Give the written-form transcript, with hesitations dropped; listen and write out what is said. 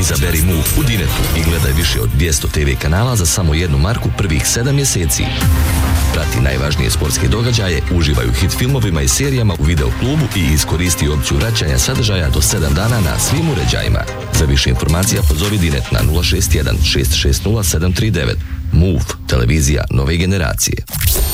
Izaberi Move u Dinetu i gledaj više od 200 TV kanala za samo 1 marku prvih 7 mjeseci. Prati najvažnije sportske događaje, uživaj u hit filmovima i serijama u video klubu i iskoristi opciju vraćanja sadržaja do 7 dana na svim uređajima. Za više informacija pozovi Dinet na 061 660 739. Move, televizija nove generacije.